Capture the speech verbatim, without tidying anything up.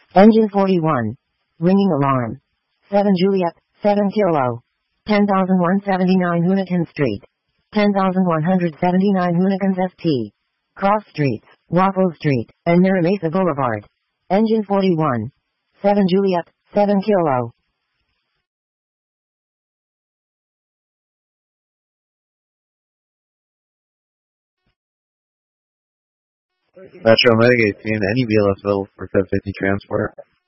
Engine forty-one. Ringing alarm. seven Juliet, seven Kilo. ten thousand one hundred seventy-nine Hoonigan Street. ten thousand one hundred seventy-nine Hoonigans S T. Cross Streets, Waffle Street, and Miramesa Boulevard. Engine forty-one. seven Juliet, seven Kilo. Metro Mitigate, seeing any B L S bill for seven fifty transport.